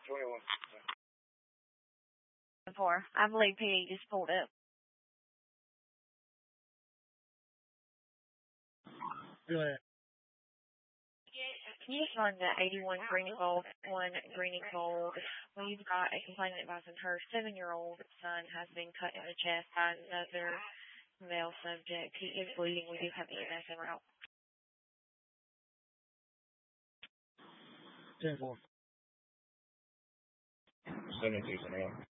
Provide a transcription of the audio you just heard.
21. 4. I believe PD just pulled up. Go ahead. Can you run the 81 Green and Gold, 1 Green and Gold? We've got a complainant advising her 7-year-old son has been cut in the chest by another male subject. He is bleeding. We do have EMS en route. 10-4. 72 something.